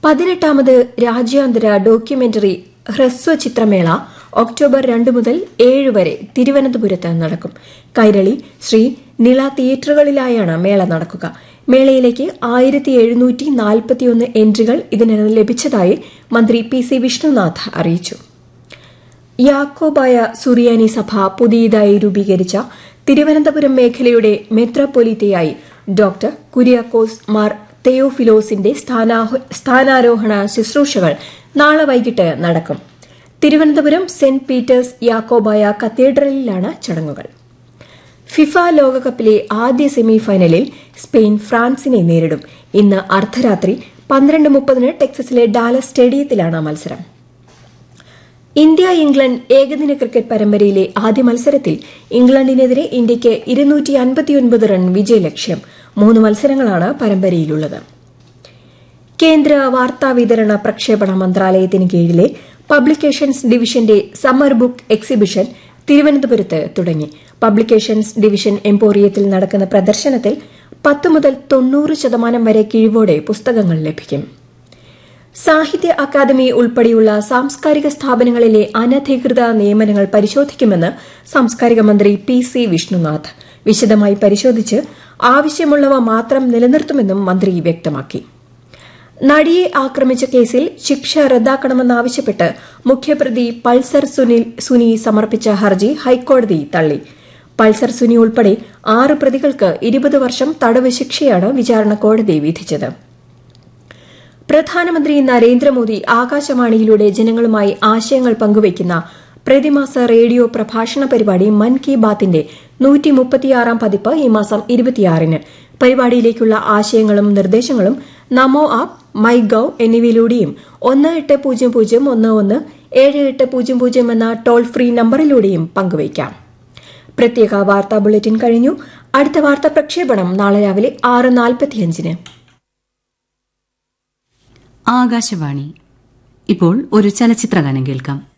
18ാമത് രാജ്യാന്തര documentary ഹ്രസ്വചിത്രമേള October 2 മുതൽ 7 വരെ തിരുവനന്തപുരത്ത് നടക്കും. കൈരളി, ശ്രീ നിള തിയേറ്ററുകളിലായാണ് മേള നടക്കുക. മേളയിലേക്ക് 1741 എൻട്രികൾ ഇതിനകം ലഭിച്ചതായി മന്ത്രി PC വിഷ്ണുനാഥ് അറിയിച്ചു. യാക്കോബായ സുറിയാനി സഭ പുതിയതായി രൂപീകരിച്ച തിരുവനന്തപുരം മേഖലയുടെ മെത്രാപ്പൊലീത്തയായി ഡോക്ടർ കുര്യാക്കോസ് മാർ തെയോഫിലോസിന്റെ സ്ഥാനാരോഹണ ശുശ്രൂഷകൾ നാളെ വൈകിട്ട് നടക്കും. തിരുവനന്തപുരം സെന്റ് പീറ്റേഴ്സ് യാക്കോബായ കത്തീഡ്രലിലാണ് ചടങ്ങുകൾ. ഫിഫ ലോകകപ്പിലെ ആദ്യ സെമിഫൈനലിൽ സ്പെയിൻ ഫ്രാൻസിനെ നേരിടും. ഇന്ന് അർദ്ധരാത്രി 12:30 ടെക്സസിലെ ഡാലസ് സ്റ്റേഡിയത്തിലാണ് മത്സരം. ഇന്ത്യ ഇംഗ്ലണ്ട് ഏകദിന ക്രിക്കറ്റ് പരമ്പരയിലെ ആദ്യ മത്സരത്തിൽ ഇംഗ്ലണ്ടിനെതിരെ ഇന്ത്യയ്ക്ക് 259 റൺ വിജയലക്ഷ്യം. 3 മത്സരങ്ങളാണ് പരമ്പരയിലുള്ളത്. കേന്ദ്ര വാർത്താവിതരണ പ്രക്ഷേപണ മന്ത്രാലയത്തിന് കീഴിലെ പബ്ലിക്കേഷൻസ് ഡിവിഷന്റെ സമ്മർ ബുക്ക് എക്സിബിഷൻ തിരുവനന്തപുരത്ത് തുടങ്ങി. പബ്ലിക്കേഷൻസ് ഡിവിഷൻ എംപോറിയത്തിൽ നടക്കുന്ന പ്രദർശനത്തിൽ 10 മുതൽ 90% വരെ കിഴിവോടെ പുസ്തകങ്ങൾ ലഭിക്കും. സാഹിത്യ അക്കാദമി ഉൾപ്പെടെയുള്ള സാംസ്കാരിക സ്ഥാപനങ്ങളിലെ അനധികൃത നിയമനങ്ങൾ പരിശോധിക്കുമെന്ന് സാംസ്കാരിക മന്ത്രി PC വിഷ്ണുനാഥ്. വിശദമായി പരിശോധിച്ച് ആവശ്യമുള്ളവ മാത്രം നിലനിർത്തുമെന്നും മന്ത്രി വ്യക്തമാക്കി. നടിയെ ആക്രമിച്ച കേസിൽ ശിക്ഷ റദ്ദാക്കണമെന്നാവശ്യപ്പെട്ട് മുഖ്യപ്രതി പൾസർ സുനി സമർപ്പിച്ച ഹർജി ഹൈക്കോടതി തള്ളി. പൾസർ സുനി ഉൾപ്പെടെ 6 പ്രതികൾക്ക് 20 വർഷം തടവ് ശിക്ഷയാണ് വിചാരണ കോടതി വിധിച്ചത്. പ്രധാനമന്ത്രി നരേന്ദ്രമോദി ആകാശവാണിയിലൂടെ ജനങ്ങളുമായി ആശയങ്ങൾ പങ്കുവയ്ക്കുന്ന പ്രതിമാസ റേഡിയോ പ്രഭാഷണ പരിപാടി മൻ കി ബാത്തിന്റെ 136ാം പതിപ്പ് ഈ മാസം 26-ന്. പരിപാടിയിലേക്കുള്ള ആശയങ്ങളും നിർദ്ദേശങ്ങളും നമോ ആപ്പ്, മൈ ഗവ് എന്നിവയിലൂടെയും 1800117800 എന്ന ടോൾ ഫ്രീ നമ്പറിലൂടെയും പങ്കുവയ്ക്കാം. പ്രത്യേക വാർത്താ ബുള്ളറ്റിൻ കഴിഞ്ഞു. അടുത്ത വാർത്താ പ്രക്ഷേപണം നാളെ രാവിലെ 6:45-ന്. ആകാശവാണി. ഇപ്പോൾ ഒരു ചലച്ചിത്രഗാനം കേൾക്കാം.